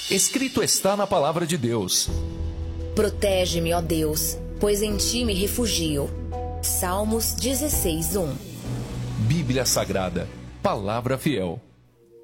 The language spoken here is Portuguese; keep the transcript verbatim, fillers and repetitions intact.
Escrito está na palavra de Deus. Protege-me, ó Deus, pois em ti me refugio. Salmos dezesseis, um. Bíblia Sagrada, palavra fiel.